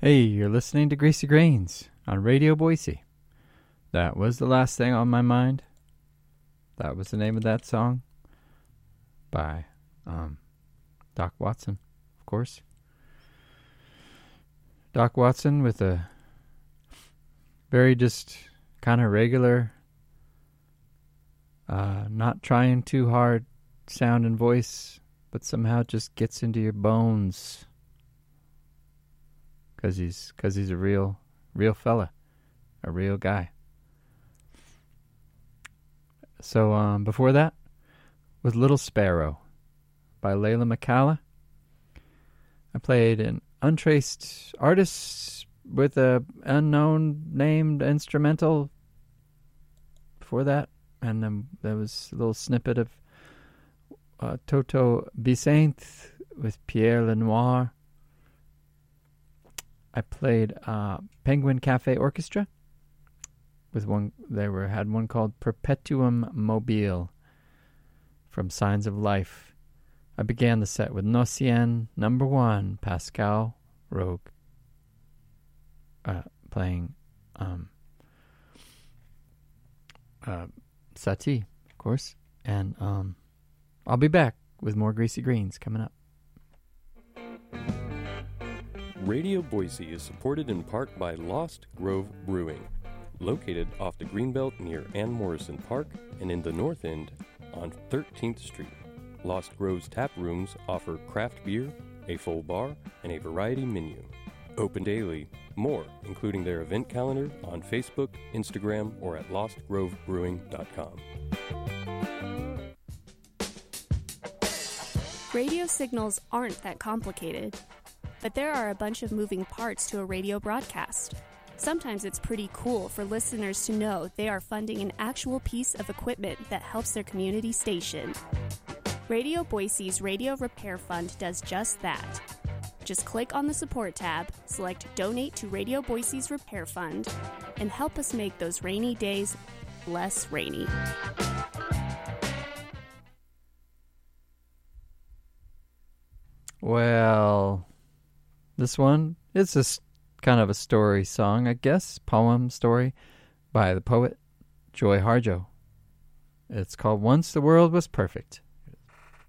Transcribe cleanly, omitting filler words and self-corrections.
Hey, you're listening to Greasy Grains on Radio Boise. That was the last thing on my mind. That was the name of that song by Doc Watson, of course. Doc Watson with a very just kind of regular, not trying too hard sound and voice, but somehow just gets into your bones. Cause he's a real fella, a real guy. So before that was Little Sparrow by Layla McCalla. I played an untraced artist with a unknown named instrumental before that, and then there was a little snippet of Toto Bicente with Pierre Lenoir. I played Penguin Cafe Orchestra with one. Had one called Perpetuum Mobile from Signs of Life. I began the set with Nocien Number 1, Pascal Rogue, playing Satie, of course, and I'll be back with more Greasy Greens coming up. Radio Boise is supported in part by Lost Grove Brewing, located off the Greenbelt near Ann Morrison Park and in the North End on 13th Street. Lost Grove's tap rooms offer craft beer, a full bar, and a variety menu. Open daily. More, including their event calendar, on Facebook, Instagram, or at lostgrovebrewing.com. Radio signals aren't that complicated. But there are a bunch of moving parts to a radio broadcast. Sometimes it's pretty cool for listeners to know they are funding an actual piece of equipment that helps their community station. Radio Boise's Radio Repair Fund does just that. Just click on the support tab, select Donate to Radio Boise's Repair Fund, and help us make those rainy days less rainy. Well, this one is kind of a story song, I guess, poem story by the poet Joy Harjo. It's called Once the World Was Perfect.